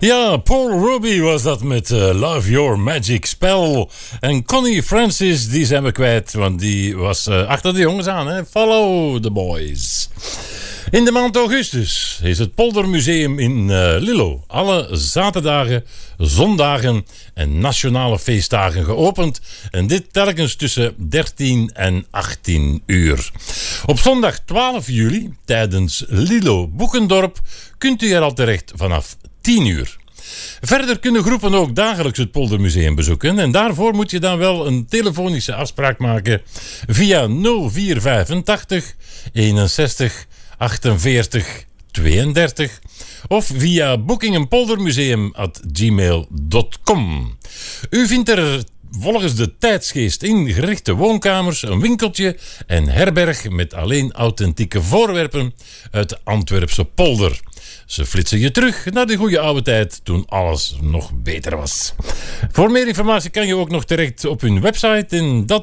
Ja, Paul Ruby was dat met Love Your Magic Spell. En Connie Francis, die zijn we kwijt, want die was achter de jongens aan. Hè? Follow the boys. In de maand augustus is het Poldermuseum in Lillo alle zaterdagen, zondagen en nationale feestdagen geopend. En dit telkens tussen 13 en 18 uur. Op zondag 12 juli, tijdens Lillo Boekendorp, kunt u er al terecht vanaf 10 uur. Verder kunnen groepen ook dagelijks het Poldermuseum bezoeken. En daarvoor moet je dan wel een telefonische afspraak maken via 0485 61 48 32 of via bookingempoldermuseum@gmail.com. U vindt er volgens de tijdsgeest ingerichte woonkamers, een winkeltje en herberg met alleen authentieke voorwerpen uit de Antwerpse polder. Ze flitsen je terug naar de goede oude tijd toen alles nog beter was. Voor meer informatie kan je ook nog terecht op hun website en dat